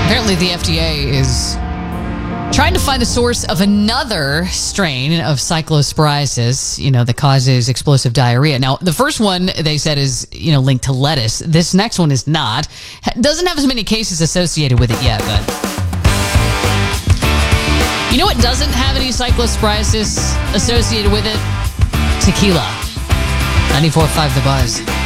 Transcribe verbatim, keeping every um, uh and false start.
Apparently, the F D A is trying to find the source of another strain of cyclosporiasis, you know, that causes explosive diarrhea. Now, the first one they said is, you know, linked to lettuce. This next one is not. Doesn't have as many cases associated with it yet, but you know what doesn't have any cyclosporiasis associated with it? Tequila. ninety-four point five The Buzz.